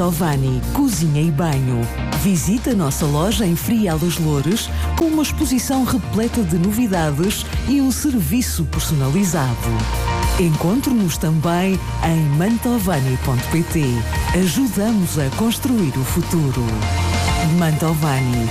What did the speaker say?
Mantovani Cozinha e Banho. Visite a nossa loja em Frial dos Loures com uma exposição repleta de novidades e um serviço personalizado. Encontre-nos também em mantovani.pt. Ajudamos a construir o futuro. Mantovani.